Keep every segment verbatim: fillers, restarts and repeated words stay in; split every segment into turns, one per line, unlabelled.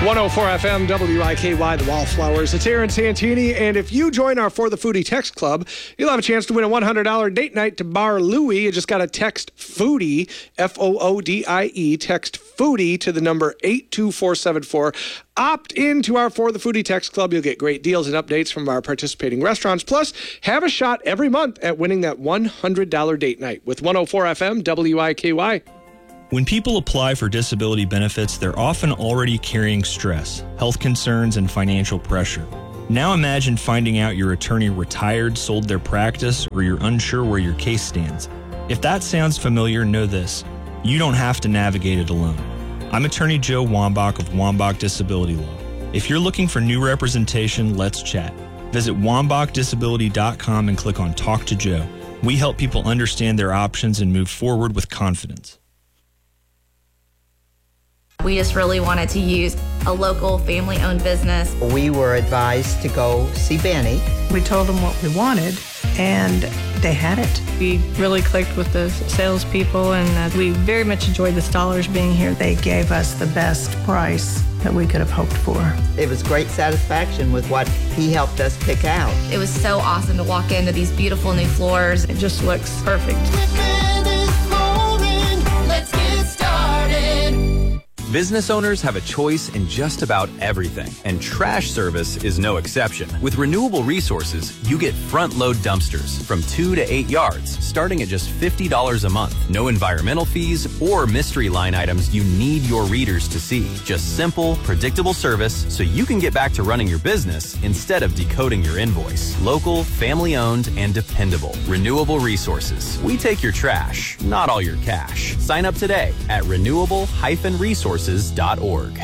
one oh four F M, W I K Y, The Wallflowers. It's Aaron Santini, and if you join our For the Foodie text club, you'll have a chance to win a one hundred dollars date night to Bar Louie. You just got to text FOODIE, F O O D I E, text FOODIE to the number eight two four seven four. Opt into our For the Foodie text club. You'll get great deals and updates from our participating restaurants. Plus, have a shot every month at winning that one hundred dollars date night with one oh four F M, W I K Y.
When people apply for disability benefits, they're often already carrying stress, health concerns, and financial pressure. Now imagine finding out your attorney retired, sold their practice, or you're unsure where your case stands. If that sounds familiar, know this: you don't have to navigate it alone. I'm attorney Joe Wambach of Wambach Disability Law. If you're looking for new representation, let's chat. Visit wambach disability dot com and click on Talk to Joe. We help people understand their options and move forward with confidence.
We just really wanted to use a local family-owned business.
We were advised to go see Benny.
We told them what we wanted, and they had it.
We really clicked with the salespeople, and uh, we very much enjoyed the Stollers being here.
They gave us the best price that we could have hoped for.
It was great satisfaction with what he helped us pick out.
It was so awesome to walk into these beautiful new floors.
It just looks perfect.
Let's get started.
Business owners have a choice in just about everything, and trash service is no exception. With Renewable Resources, you get front-load dumpsters from two to eight yards, starting at just fifty dollars a month. No environmental fees or mystery line items you need your readers to see. Just simple, predictable service so you can get back to running your business instead of decoding your invoice. Local, family-owned, and dependable. Renewable Resources. We take your trash, not all your cash. Sign up today at renewable dash resources dot org.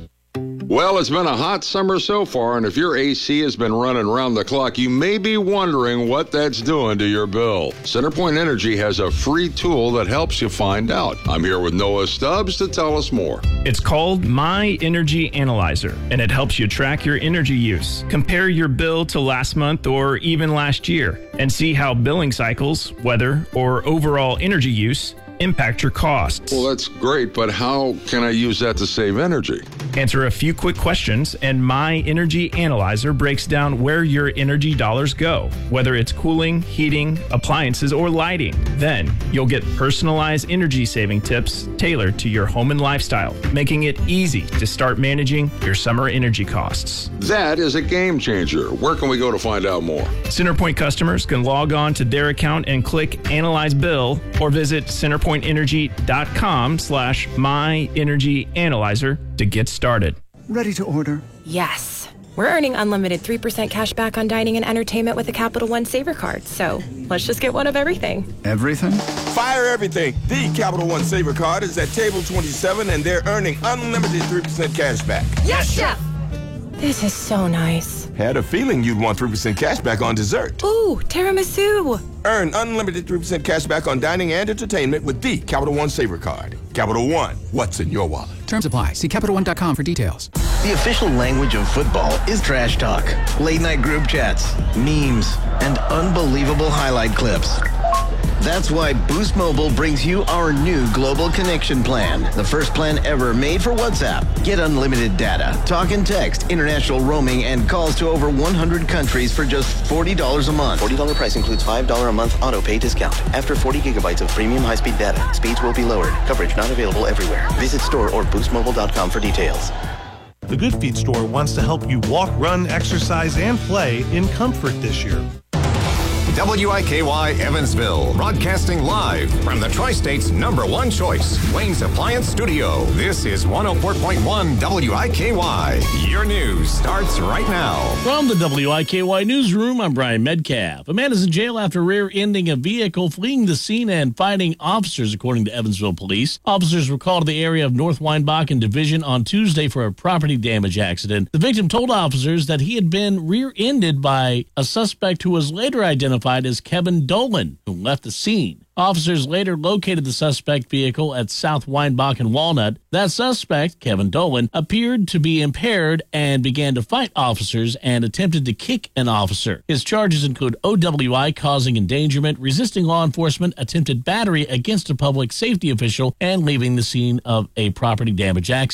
Well, it's been a hot summer so far, and if your A C has been running around the clock, you may be wondering what that's doing to your bill. CenterPoint Energy has a free tool that helps you find out. I'm here with Noah Stubbs to tell us more.
It's called My Energy Analyzer, and it helps you track your energy use. Compare your bill to last month or even last year, and see how billing cycles, weather, or overall energy use impact your costs.
Well, that's great, but how can I use that to save energy?
Answer a few quick questions, and My Energy Analyzer breaks down where your energy dollars go, whether it's cooling, heating, appliances, or lighting. Then, you'll get personalized energy-saving tips tailored to your home and lifestyle, making it easy to start managing your summer energy costs.
That is a game changer. Where can we go to find out more?
CenterPoint customers can log on to their account and click Analyze Bill, or visit CenterPoint energy dot com slash my energy analyzer to get started.
Ready to order?
Yes. We're earning unlimited three percent cash back on dining and entertainment with the Capital One Saver card, so let's just get one of everything.
Everything?
Fire everything. The Capital One Saver card is at table twenty-seven, and they're earning unlimited three percent cash back.
Yes, Chef! This is so nice.
Had a feeling you'd want three percent cash back on dessert.
Ooh, tiramisu.
Earn unlimited three percent cash back on dining and entertainment with the Capital One Saver card. Capital One, what's in your wallet?
Terms apply. See Capital One dot com for details.
The official language of football is trash talk, late night group chats, memes, and unbelievable highlight clips. That's why Boost Mobile brings you our new Global Connection Plan, the first plan ever made for WhatsApp. Get unlimited data, talk and text, international roaming, and calls to over one hundred countries for just forty dollars a month.
forty dollars price includes five dollars a month auto pay discount. After forty gigabytes of premium high-speed data, speeds will be lowered. Coverage not available everywhere. Visit store or boost mobile dot com for details.
The Good Feet store wants to help you walk, run, exercise, and play in comfort this year.
W I K Y Evansville, broadcasting live from the Tri-State's number one choice, Wayne's Appliance Studio. This is one oh four point one W I K Y. Your news starts right now.
From the W I K Y newsroom, I'm Brian Medcalf. A man is in jail after rear-ending a vehicle, fleeing the scene and fighting officers, according to Evansville police. Officers were called to the area of North Weinbach and Division on Tuesday for a property damage accident. The victim told officers that he had been rear-ended by a suspect who was later identified as Kevin Dolan, who left the scene. Officers later located the suspect vehicle at South Weinbach and Walnut. That suspect, Kevin Dolan, appeared to be impaired and began to fight officers and attempted to kick an officer. His charges include O W I, causing endangerment, resisting law enforcement, attempted battery against a public safety official, and leaving the scene of a property damage accident.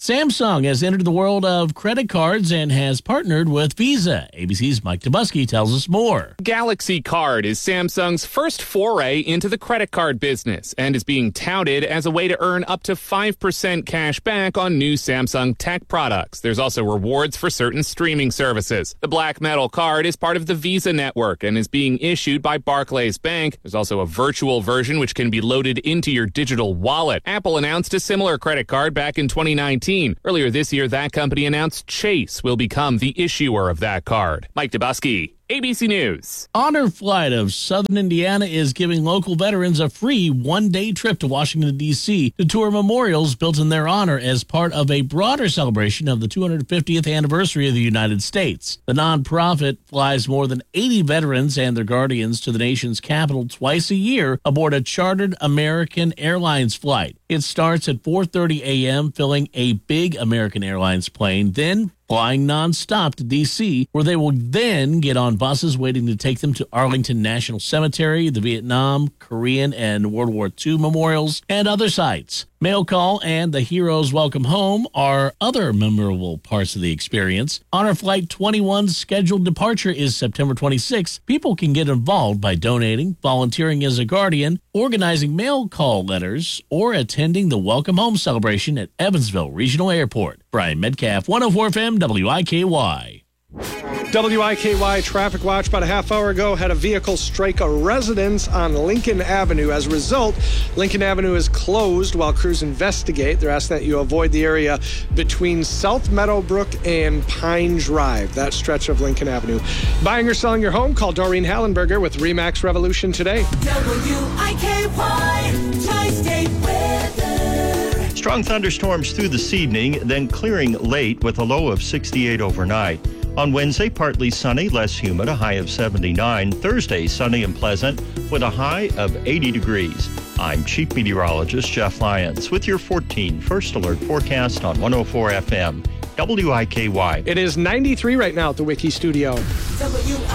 Samsung has entered the world of credit cards and has partnered with Visa. A B C's Mike Dubusky tells us more.
Galaxy Card is Samsung's first foray into the credit card business and is being touted as a way to earn up to five percent cash back on new Samsung tech products. There's also rewards for certain streaming services. The Black Metal card is part of the Visa network and is being issued by Barclays Bank. There's also a virtual version which can be loaded into your digital wallet. Apple announced a similar credit card back in twenty nineteen. Earlier this year, that company announced Chase will become the issuer of that card. Mike Dubusky, A B C News.
Honor Flight of Southern Indiana is giving local veterans a free one-day trip to Washington, D C to tour memorials built in their honor as part of a broader celebration of the two hundred fiftieth anniversary of the United States. The nonprofit flies more than eighty veterans and their guardians to the nation's capital twice a year aboard a chartered American Airlines flight. It starts at four thirty a.m., filling a big American Airlines plane, then flying nonstop to D C, where they will then get on buses waiting to take them to Arlington National Cemetery, the Vietnam, Korean, and World War Two memorials, and other sites. Mail Call and the Heroes Welcome Home are other memorable parts of the experience. Honor Flight twenty-one's scheduled departure is September twenty-sixth. People can get involved by donating, volunteering as a guardian, organizing mail call letters, or attending the Welcome Home celebration at Evansville Regional Airport. Brian Metcalf, one oh four F M W I K Y.
W I K Y Traffic Watch about a half hour ago had a vehicle strike a residence on Lincoln Avenue. As a result, Lincoln Avenue is closed while crews investigate. They're asking that you avoid the area between South Meadowbrook and Pine Drive, that stretch of Lincoln Avenue. Buying or selling your home? Call Doreen Hallenberger with Remax Revolution today.
W I K Y Tri-State Weather.
Strong thunderstorms through this evening, then clearing late with a low of sixty-eight overnight. On Wednesday, partly sunny, less humid, a high of seventy-nine. Thursday, sunny and pleasant with a high of eighty degrees. I'm Chief Meteorologist Jeff Lyons with your fourteen First Alert forecast on one oh four F M W I K Y.
It is ninety-three right now at the Wiki Studio.
W